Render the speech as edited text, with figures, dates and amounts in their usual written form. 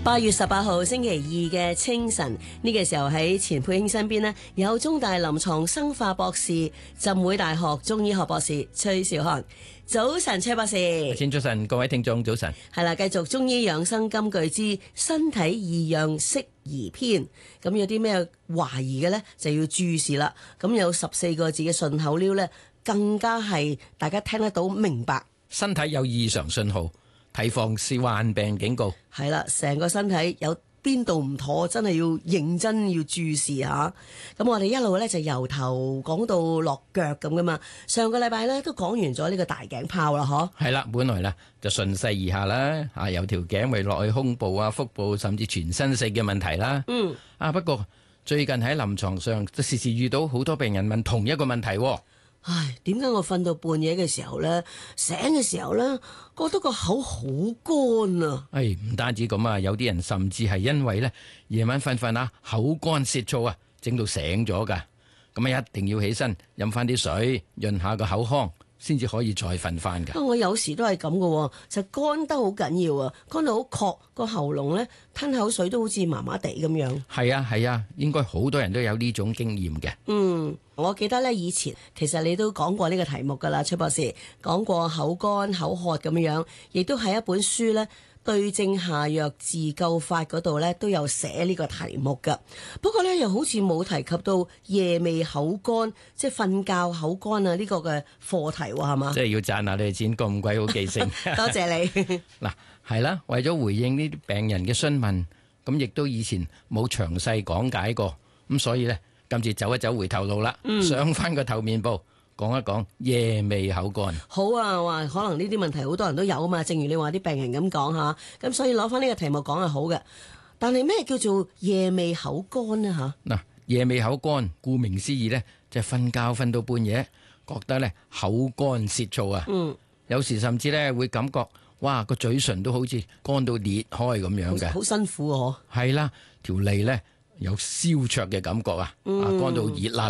8月18號星期二嘅清晨，呢個時候喺錢佩卿身邊呢，有中大臨床生化博士、浸會大學中醫學博士崔兆漢。早晨，崔博士。 先早晨，各位聽眾早晨。 係啦，繼續中醫養生金句之身體異樣適宜篇。咁有啲咩懷疑嘅呢，就要注視啦。咁有14個字嘅順口溜呢，更加係大家聽得到明白。 身體有異常信號，提防是患病警告。 係啦，成個身體有邊度唔妥，真係要認真要注視下。咁我哋一路咧就由頭講到落腳咁噶嘛。上個禮拜咧都講完咗呢個大頸泡啦，嗬。 係啦，本來咧就順勢而下啦，由條頸圍落去胸部啊、腹部，甚至全身性嘅問題啦。不過最近喺臨床上都時時遇到好多病人問同一個問題。 唉，點解我瞓到半夜嘅時候咧，醒嘅時候咧，覺得個口好乾啊！ 唔單止咁啊，有啲人甚至係因為咧夜晚瞓瞓啊，口乾舌燥啊，整到醒咗噶。咁啊，一定要起身飲翻啲水，潤下個口腔，先至可以再瞓翻噶。 我有時都係咁噶，就乾得好緊要啊，乾到好涸，個喉嚨咧吞口水都好似麻麻地咁樣。 係啊，應該好多人都有呢種經驗嘅。 我記得咧以前其實你都講過呢個題目噶啦，崔博士講過口乾口渴咁樣，亦都係一本書咧對症下藥自救法嗰度咧都有寫呢個題目噶。不過咧又好似冇提及到夜未口乾，即係瞓覺口乾啊呢個嘅課題喎，係嘛？ 即係要讚下你哋錢咁鬼好記性。 多謝你。 嗱，係啦，為咗回應呢啲病人嘅詢問，咁亦都以前冇詳細講解過，咁所以咧。今次走一走回頭路啦，上翻個頭面部講一講夜未口乾。好啊，話可能呢啲問題好多人都有啊嘛，正如你話啲病人咁講吓，咁所以攞翻呢個題目講係好嘅。但係咩叫做夜未口乾呢？吓？ 嗱，夜未口乾，顧名思義呢，就係瞓覺瞓到半夜，覺得呢口乾舌燥啊。有時甚至呢會感覺，哇個嘴唇都好似乾到裂開咁樣嘅， 好辛苦啊！ 係啦，條脷呢。有燒灼嘅感覺啊，乾到熱辣